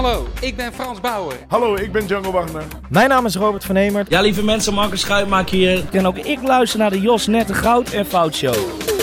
Hallo, ik ben Frans Bauer. Hallo, ik ben Django Wagner. Mijn naam is Robert van Hemert. Ja, lieve mensen, Marcus Schuitmaker hier. En ook ik luister naar de Jos Nette Goud en Fout Show.